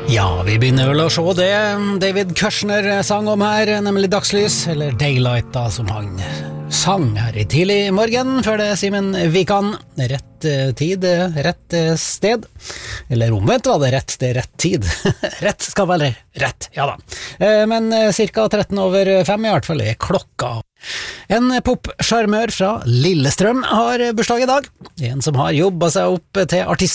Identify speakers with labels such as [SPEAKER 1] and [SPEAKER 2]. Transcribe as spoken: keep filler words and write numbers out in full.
[SPEAKER 1] Ja, vi begynner vel å se det David Kushner sang om her, nemlig Dagslys, eller Daylight da, som han sang her i tidlig morgen, før det Simen Vikan. Rett tid, rett sted. Eller omvendt var det rett sted, rett tid. Rett skal være rett, ja da. Men cirka tretten over fem i hvert fall er klokka. En pop-charmør fra Lillestrøm har bursdag i dag. En som har jobbet seg opp til artist